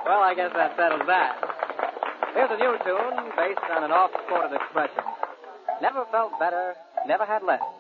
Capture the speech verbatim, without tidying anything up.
Well, I guess that settles that. Here's a new tune based on an oft-quoted expression. Never felt better, never had less.